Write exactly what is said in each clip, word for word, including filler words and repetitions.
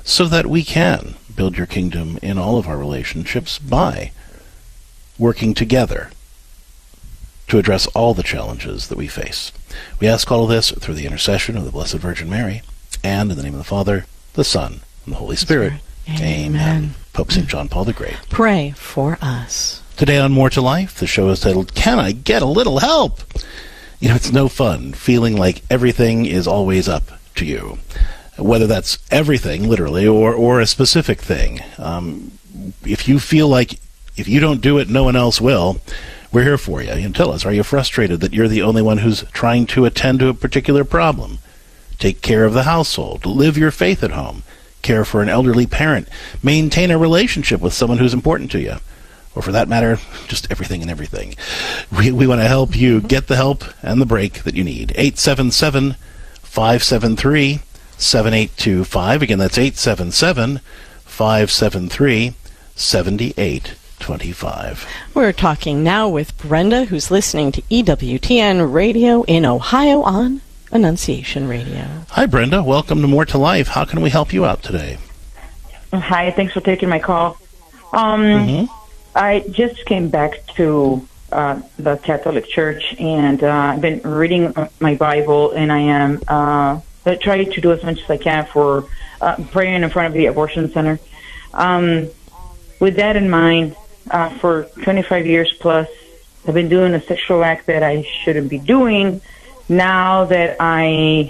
so that we can build your kingdom in all of our relationships by working together to address all the challenges that we face. We ask all of this through the intercession of the Blessed Virgin Mary, and in the name of the Father, the Son, and the Holy Spirit. Amen. Amen. Pope Saint John Paul the Great. Pray for us. Today on More to Life, the show is titled, Can I Get a Little Help? You know, it's no fun feeling like everything is always up to you, whether that's everything, literally, or, or a specific thing. Um, if you feel like if you don't do it, no one else will, we're here for you. You know, tell us, are you frustrated that you're the only one who's trying to attend to a particular problem? Take care of the household, live your faith at home, care for an elderly parent, maintain a relationship with someone who's important to you, or for that matter, just everything and everything. We, we want to help you get the help and the break that you need. eight seven seven, five seven three, seven eight two five. Again, that's eight seven seven, five seven three, seven eight two five. We're talking now with Brenda, who's listening to E W T N Radio in Ohio on Annunciation Radio. Hi, Brenda. Welcome to More to Life. How can we help you out today? Hi. Thanks for taking my call. Um, mm-hmm. I just came back to uh, the Catholic Church, and uh, I've been reading my Bible, and I am uh, trying to do as much as I can for uh, praying in front of the abortion center. Um, with that in mind, Uh, for twenty-five years plus, I've been doing a sexual act that I shouldn't be doing. Now that I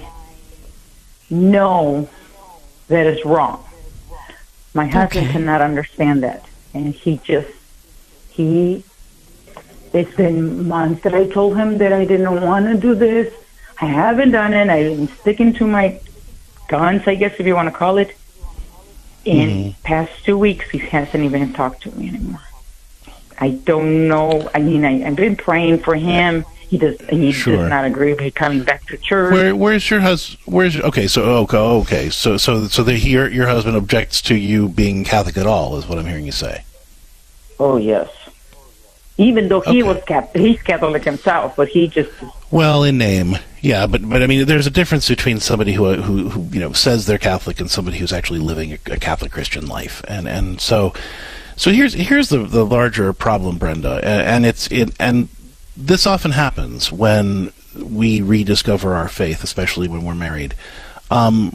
know that it's wrong, my husband Okay. cannot understand that, and he just he. It's been months that I told him that I didn't want to do this. I haven't done it. I've been sticking to my guns, I guess, if you want to call it. In Mm-hmm. past two weeks, he hasn't even talked to me anymore. I don't know. I mean, I, I've been praying for him. He does. He Sure. does not agree with coming back to church. Where, where's your husband? Where's okay? So okay, okay. So so so the, your your husband objects to you being Catholic at all, is what I'm hearing you say. Oh yes. Even though he Okay. was Catholic, he's Catholic himself, but he just. Well, in name, yeah, but but I mean, there's a difference between somebody who who, who you know says they're Catholic and somebody who's actually living a, a Catholic Christian life, and and so so here's here's the the larger problem, Brenda, and, and it's it and this often happens when we rediscover our faith, especially when we're married. Um,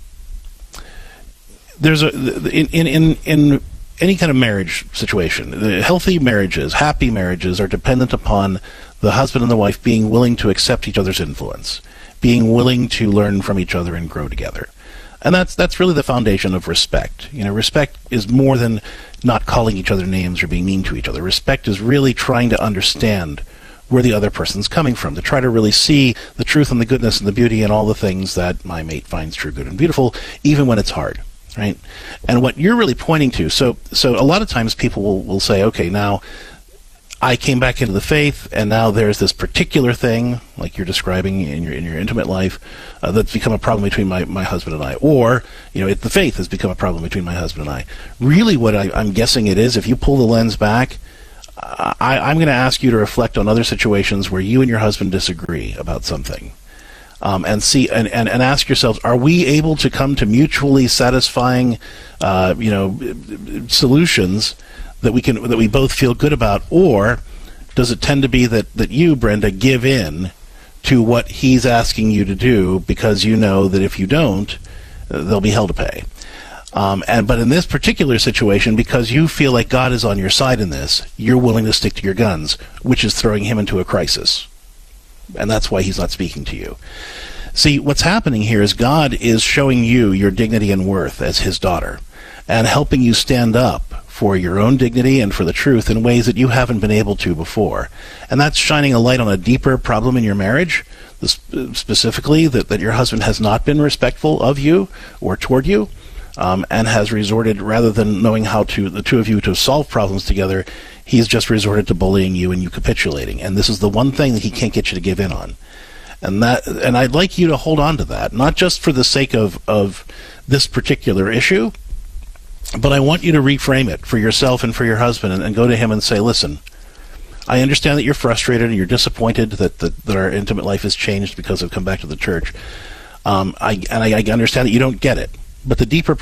there's a in in in. in any kind of marriage situation, the healthy marriages, happy marriages are dependent upon the husband and the wife being willing to accept each other's influence, being willing to learn from each other and grow together. And that's that's really the foundation of respect. You know, respect is more than not calling each other names or being mean to each other. Respect is really trying to understand where the other person's coming from, to try to really see the truth and the goodness and the beauty and all the things that my mate finds true, good, and beautiful, even when it's hard. Right, and what you're really pointing to, so so a lot of times people will, will say, okay, now I came back into the faith, and now there's this particular thing, like you're describing in your in your intimate life, uh, that's become a problem between my, my husband and I, or you know, it, the faith has become a problem between my husband and I. Really, what I, I'm guessing it is, if you pull the lens back, I, I'm going to ask you to reflect on other situations where you and your husband disagree about something. Um, and see and, and, and ask yourselves, are we able to come to mutually satisfying, uh, you know, solutions that we can that we both feel good about, or does it tend to be that, that you, Brenda, give in to what he's asking you to do because you know that if you don't, uh, there'll be hell to pay? Um, and but in this particular situation, because you feel like God is on your side in this, you're willing to stick to your guns, which is throwing him into a crisis. And that's why he's not speaking to you. See, what's happening here is God is showing you your dignity and worth as his daughter, and helping you stand up for your own dignity and for the truth in ways that you haven't been able to before. And that's shining a light on a deeper problem in your marriage, specifically that, that your husband has not been respectful of you or toward you, um, and has resorted, rather than knowing how to, the two of you, to solve problems together, he's just resorted to bullying you and you capitulating. And this is the one thing that he can't get you to give in on. And that, and I'd like you to hold on to that, not just for the sake of, of this particular issue, but I want you to reframe it for yourself and for your husband, and, and go to him and say, listen, I understand that you're frustrated and you're disappointed that, that, that our intimate life has changed because I've come back to the church. Um, I, and I, I understand that you don't get it. But the deeper